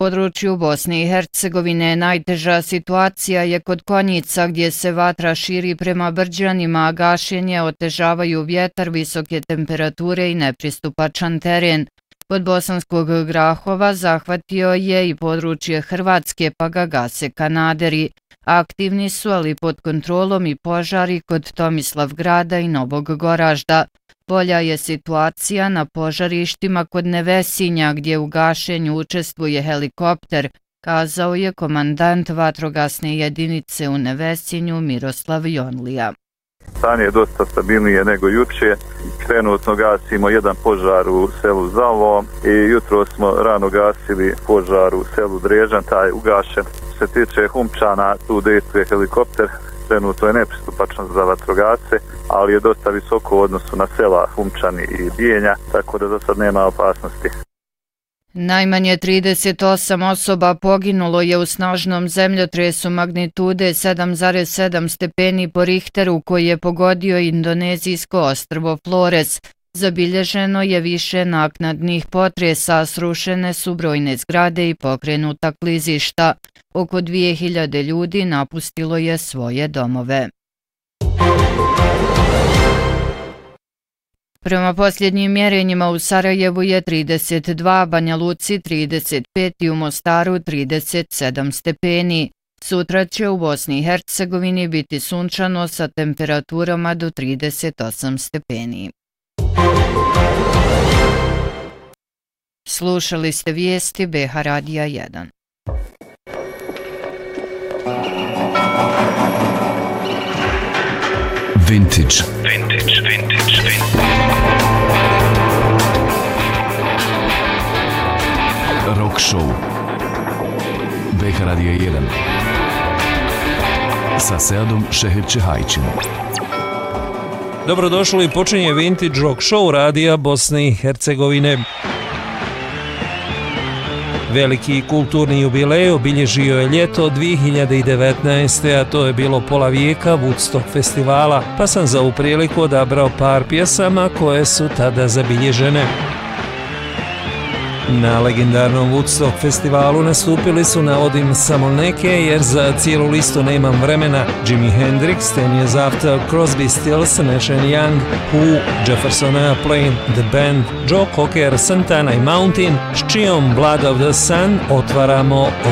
području Bosne i Hercegovine. Najteža situacija je kod Konjica gdje se vatra širi prema Brđanima, a gašenje otežavaju vjetar, visoke temperature i nepristupačan teren. Kod Bosanskog Grahova zahvatio je i područje Hrvatske, pa ga gase kanaderi. Aktivni su, ali pod kontrolom, i požari kod Tomislavgrada i Novog Goražda. Bolja je situacija na požarištima kod Nevesinja, gdje u gašenju učestvuje helikopter, kazao je komandant vatrogasne jedinice u Nevesinju Miroslav Jonlija. Stanje je dosta stabilnije nego juče. Trenutno gasimo jedan požar u selu Zalo i jutro smo rano gasili požar u selu Drežan, taj je ugašen. Što se tiče Humčana, tu dejstvuje helikopter, trenutno je nepristupačno za vatrogasce, ali je dosta visoko u odnosu na sela Humčani i Bijenja, tako da za sad nema opasnosti. Najmanje 38 osoba poginulo je u snažnom zemljotresu magnitude 7,7 stepeni po Richteru koji je pogodio indonezijsko ostrvo Flores. Zabilježeno je više naknadnih potresa, srušene su brojne zgrade i pokrenuta klizišta. Oko 2000 ljudi napustilo je svoje domove. Prema posljednjim mjerenjima u Sarajevu je 32, Banja Luci 35 i u Mostaru 37 stepeni. Sutra će u Bosni i Hercegovini biti sunčano sa temperaturama do 38 stepeni. Slušali ste vijesti BH Radija 1. Vintage. Rock show. BH Radija 1. Sa Seadom Šeher-Čehajićem. Dobrodošli, počinje Vintage Rock Show Radija Bosne i Hercegovine. Veliki kulturni jubilej obilježio je ljeto 2019. a to je bilo pola vijeka Woodstock festivala, pa sam za ovu priliku odabrao par pjesama koje su tada zabilježene. Na legendarnom Woodstock festivalu nastupili su, navodim samo neke jer za cijelu listu nemam vremena, Jimi Hendrix, 10 Years After, Crosby, Stills, Nash & Young, Who, Jefferson Airplane, The Band, Joe Cocker, Santana i Mountain, s čijom Blood of the Sun otvaramo